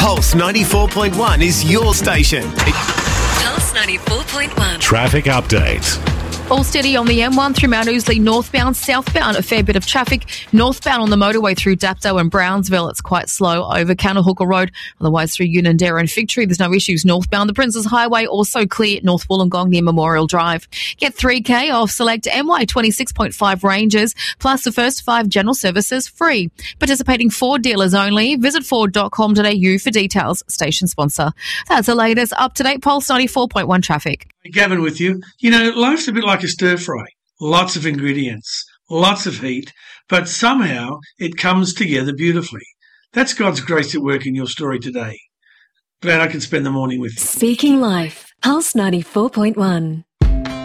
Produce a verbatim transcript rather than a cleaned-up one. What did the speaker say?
Pulse ninety-four point one is your station. Pulse ninety-four point one. Traffic update. All steady on the M one through Mount Ousley, northbound, southbound, a fair bit of traffic. Northbound on the motorway through Dapto and Brownsville, it's quite slow over Counterhooker Road. Otherwise through Unanderra and Fig Tree, there's no issues northbound. The Princes Highway also clear at North Wollongong near Memorial Drive. Get three K off select M Y twenty-six point five ranges, plus the first five general services free. Participating Ford dealers only. Visit ford dot com dot a u for details. Station sponsor. That's the latest up-to-date Pulse ninety-four point one traffic. Gavin with you. You know, life's a bit like a stir fry. Lots of ingredients, lots of heat, but somehow it comes together beautifully. That's God's grace at work in your story today. Glad I can spend the morning with you. Speaking Life, Pulse ninety-four point one.